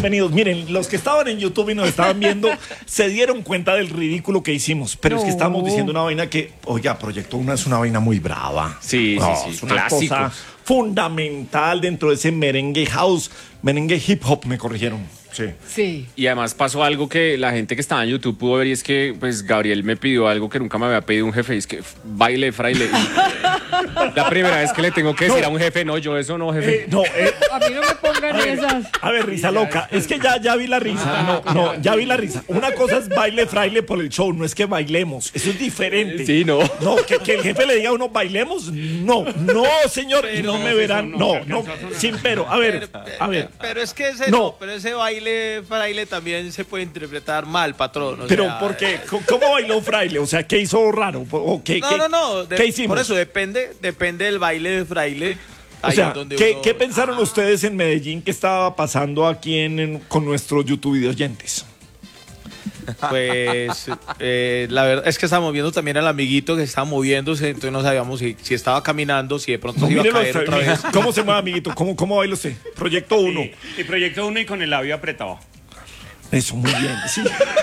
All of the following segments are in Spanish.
bienvenidos. Miren, los que estaban en YouTube y nos estaban viendo se dieron cuenta del ridículo que hicimos. Pero es que estamos diciendo una vaina que, oiga, Proyecto 1 es una vaina muy brava. Sí. Es una cosa fundamental dentro de ese merengue house, merengue hip hop, me corrigieron. Sí. Y además pasó algo que la gente que estaba en YouTube pudo ver, y es que pues Gabriel me pidió algo que nunca me había pedido un jefe, y es que baile fraile. La primera vez que le tengo que decir a un jefe, no, yo eso no, jefe. A mí no me pongan esas. A ver, risa loca. Es que ya vi la risa. Ya vi la risa. Una cosa es baile fraile por el show, no es que bailemos. Eso es diferente. Sí, no. No, que el jefe le diga a uno, bailemos. No, señor. Y no me verán. No, sin pero. A ver. Pero es que ese baile fraile también se puede interpretar mal, patrón. Pero, ¿por qué? ¿Cómo bailó fraile? O sea, ¿qué hizo raro? ¿O qué, no. ¿Qué hicimos? Por eso depende del baile de fraile. O sea, ¿qué pensaron ustedes en Medellín que estaba pasando aquí con nuestros YouTube de oyentes? Pues la verdad es que estábamos viendo también al amiguito que estaba moviéndose, entonces no sabíamos si estaba caminando, si de pronto se iba a caer otra vez. ¿Cómo se mueve, amiguito? ¿Cómo baila usted? Proyecto 1. Sí, y Proyecto 1 y con el labio apretado. Eso, muy bien, sí.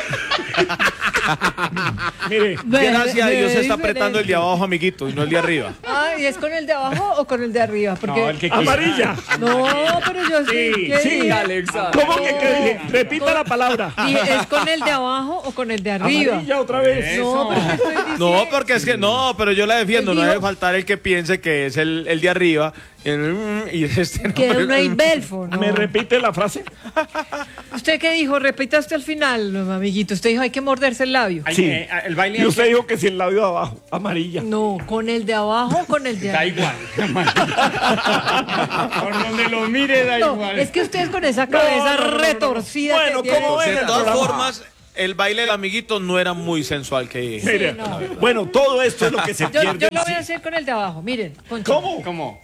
Mire, gracias a Dios se está apretando el de abajo, amiguito, y no el de arriba. ¿Y es con el de abajo o con el de arriba? Porque... No, el que amarilla. No, pero yo sí, Alexa. ¿Cómo que dije? Repita la palabra. Dije, ¿es con el de abajo o con el de arriba? Amarilla otra vez. No, pero ¿qué estoy diciendo? No, porque es que pero yo la defiendo, Él no dijo- debe faltar el que piense que es el de arriba y este no. Que no hay belfo, ¿no? ¿Me repite la frase? ¿Usted qué dijo? Repita hasta el final, amiguito. Usted dijo, hay que morderse el labio. Ay, Sí. El baile Y usted dijo que si el labio de abajo, amarilla. No, con el de abajo o con el de da arriba. igual. Por donde lo mire da No, igual. es que ustedes con esa cabeza retorcida. Bueno, que tienen- ¿cómo ven? De todas programa. formas, el baile del amiguito no era muy sensual que Mire, no. bueno, todo esto es lo que se Yo pierde. lo voy a hacer con el de abajo. Miren, Poncho. ¿Cómo?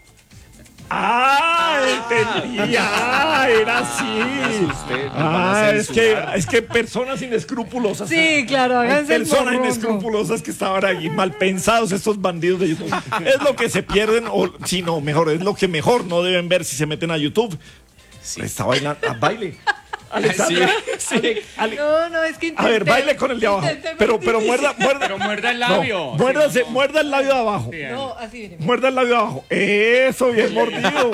Entendía. Era así. Es que personas inescrupulosas. Sí, claro, Hay háganse el personas morrongo. inescrupulosas que estaban ahí mal pensados, estos bandidos de YouTube. Es lo que se pierden, o si no, mejor, es lo que mejor no deben ver si se meten a YouTube. Está bailando, baile. Alexandra, No, es que a ver, baile con el de abajo. Pero muerda. Pero muerda el labio. Muerda el labio de abajo. No, así viene. Muerda el labio de abajo. Eso, bien mordido.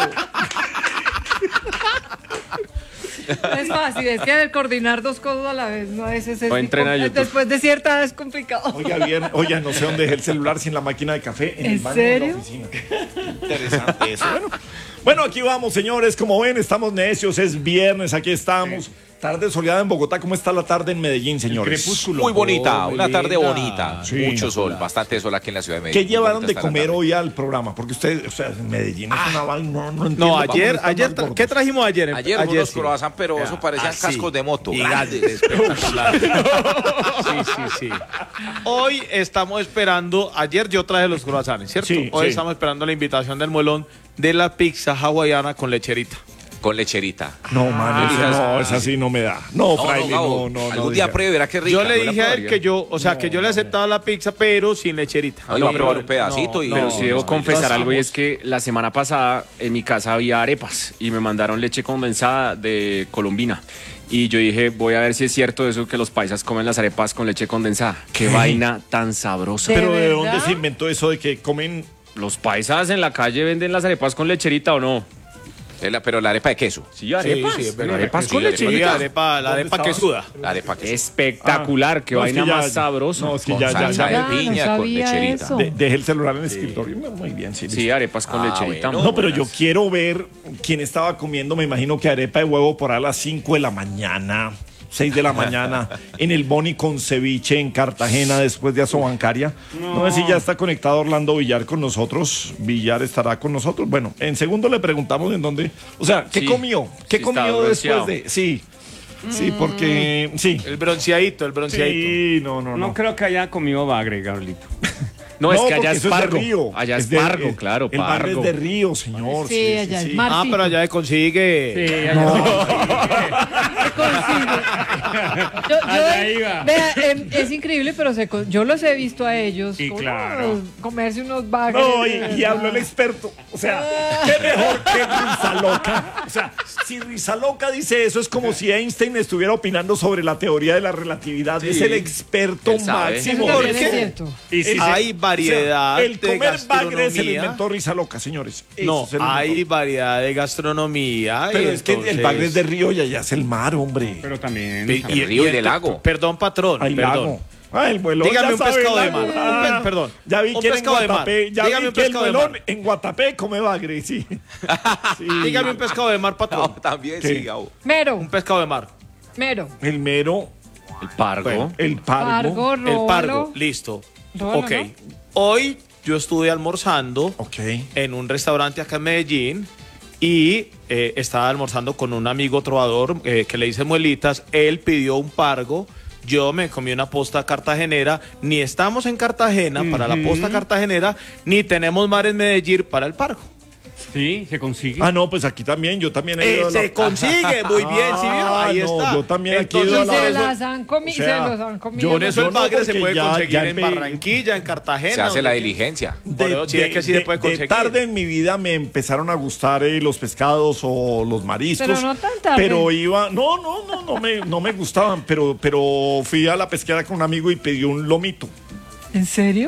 No es fácil, es que coordinar dos cosas a la vez, no es ese. O entrena YouTube. Después de cierta edad es complicado. Oiga, no sé dónde dejé el celular sin la máquina de café en el ¿En baño de la serio? oficina. Interesante eso. Bueno, aquí vamos, señores. Como ven, estamos necios. Es viernes, aquí estamos. Tarde soleada en Bogotá. ¿Cómo está la tarde en Medellín, señores? Crepúsculo. Muy bonita, muy una tarde linda. bonita. Sí. Mucho sol, bastante sol aquí en la ciudad de Medellín. ¿Qué llevaron Muy de bonita está la comer tarde. hoy al programa? Porque ustedes, o sea, en Medellín es una vaina, no entiendo. No, cómo ayer, están más ¿qué gordos. trajimos ayer? Ayer unos sí. croissants, pero eso parecían sí. cascos de moto. Gigantes, grandes. espectacular. Sí. Hoy estamos esperando, ayer yo traje los croissants, ¿cierto? Sí, Hoy sí. estamos esperando la invitación del Molón de la pizza hawaiana con lecherita. Con lecherita. No, man, esa sí no me da. No, fraile, Gabo, no. algún día diga. pruebe, verá qué rica. Yo le la dije a él probaría. que yo le aceptaba la pizza, pero sin lecherita. No, le va a probar un pedacito y... Pero sí debo confesar no, algo, y es que la semana pasada en mi casa había arepas y me mandaron leche condensada de Colombina. Y yo dije, voy a ver si es cierto eso que los paisas comen las arepas con leche condensada. Qué vaina tan sabrosa. Pero ¿De ¿de verdad? dónde se inventó eso de que comen? ¿Los paisas en la calle venden las arepas con lecherita o no? Pero la arepa de queso. Sí, arepas. Sí, es verdad. Arepas con Sí, lecherita. La arepa que suda. La arepa queso. Espectacular, qué No, es que vaina ya- más sabrosa. No, es que Con ya. salsa de Ah, no piña, con sabía lecherita. eso. Dejé el celular en el escritorio. Muy bien, sí. Sí, arepas con lecherita. bueno. No, pero yo quiero ver quién estaba comiendo, me imagino que arepa de huevo por ahí a las 5 de la mañana, 6 de la mañana, en el Boni con ceviche en Cartagena después de Asobancaria. No sé si ya está conectado Orlando Villar con nosotros. Villar estará con nosotros. Bueno, en segundo le preguntamos en dónde. O sea, ¿qué Sí, comió? ¿Qué sí comió está después bronceado. de...? Sí, sí, porque... Sí. El bronceadito. Sí, no. No creo que haya comido bagre, Gabrielito. No, es que allá porque es eso de Pargo. Río. Allá es de- Pargo, claro, El barrio Pargo. es de Río, señor. Sí, allá es mar. Ah, pero allá se consigue. Sí, Se consigue. Allá iba. Vea, es increíble, pero yo los he visto a ellos. Sí, como, claro. comerse unos bagres. No, y habló el experto. O sea, qué mejor que Rizaloca. O sea, si Rizaloca dice eso, es como si Einstein estuviera opinando sobre la teoría de la relatividad. Sí. Es el experto Él sabe. Eso máximo. también ¿Por es qué? cierto. Y si Hay variedad el de comer bagre se lo gastronomía. inventó Rizaloca, señores. No, Eso se lo hay inventó. variedad de gastronomía. Pero y es que el entonces- bagre es de Río y allá es el mar, hombre. pero también. Y- Del río y del ente- lago. Perdón, patrón. Hay perdón. lago. Ah, el muelón. Dígame ya un sabe, pescado de el lago. mar. Ah, Perdón. Ya vi Un que en pescado de mar. Guatapé. Ya Dígame vi un que el pescado de muelón mar. en Guatapé come bagre, sí. Sí. Dígame un pescado de mar, patrón. No, también ¿Qué? sí, Gabo. Mero, Un pescado de mar. mero. El mero, El Pargo. el pargo. Pargo, El róbalo. pargo. Listo. Róbalo, Ok. ¿no? Hoy yo estuve almorzando Ok. en un restaurante acá en Medellín y estaba almorzando con un amigo trovador que le dice muelitas. Él pidió un pargo. Yo me comí una posta cartagenera. Ni estamos en Cartagena para la posta cartagenera, ni tenemos mar en Medellín para el pargo. Sí, se consigue. Ah, no, pues aquí también, yo también he ido a la- Se consigue muy bien, ¿sí vio? Ah, Ahí no, está. yo también aquí he Y ido a Entonces, la- se eso- las han comido, o sea, se los han comido. por eso yo el no, bagre se porque puede ya- conseguir ya en me- Barranquilla, en Cartagena. Se hace la donde- diligencia. Por eso, sí, es que sí se puede conseguir. tarde en mi vida me empezaron a gustar los pescados o los mariscos. Pero no tan tarde. Pero iba, no me gustaban, pero fui a la pesquera con un amigo y pedí un lomito. ¿En serio?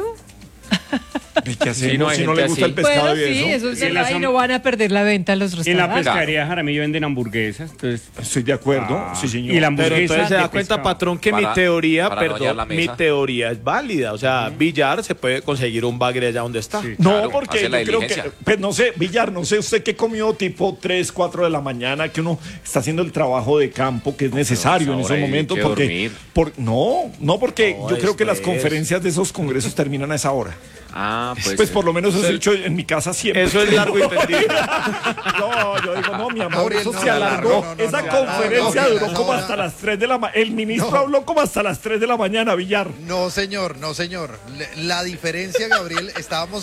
¿Y qué hacemos Sí, no, hay si no gente le gusta así. el pescado Bueno, y sí, eso? eso es Sí, verdad, las y ham- no van a perder la venta en los En la restaurantes. pescadería Jaramillo venden hamburguesas. Entonces, Estoy de acuerdo, sí señor. Y la Pero hamburguesa entonces se da de cuenta, pescado. patrón, que mi Para- teoría, para no hallar la perdón, mi mesa. teoría es válida. O sea, Villar se puede conseguir un bagre allá donde está. Sí. No, Claro, porque hace yo la creo que, diligencia. pues no sé, Villar, no sé usted qué comió tipo 3, 4 de la mañana, que uno está haciendo el trabajo de campo que es necesario en ahora esos hay momentos. que Porque, dormir. no, porque No, yo creo que las después. conferencias de esos congresos terminan a esa hora. Ah, Pues por lo menos eso he hecho en mi casa siempre. Eso es largo y tendido. No, yo digo, no, mi amor, Gabriel, eso no, se no, alargó. no, no, Esa no, conferencia no, duró no, como no. hasta las 3 de la mañana. El ministro habló como hasta las 3 de la mañana, Villar. No, señor, no, señor. La diferencia, Gabriel, estábamos